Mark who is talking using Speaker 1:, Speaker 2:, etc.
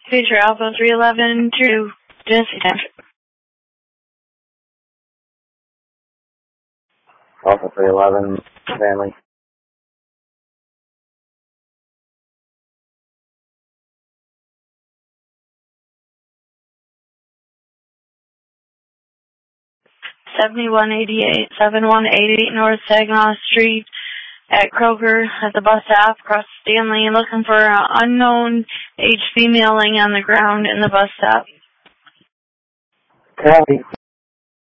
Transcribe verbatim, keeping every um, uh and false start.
Speaker 1: Future Alpha three eleven to Genesee Township.
Speaker 2: Alpha three eleven, family.
Speaker 1: seventy-one eighty-eight, seventy-one eighty-eight North Saginaw Street at Kroger at the bus stop across Stanley, looking for an unknown age female laying on the ground in the bus stop.
Speaker 2: Copy.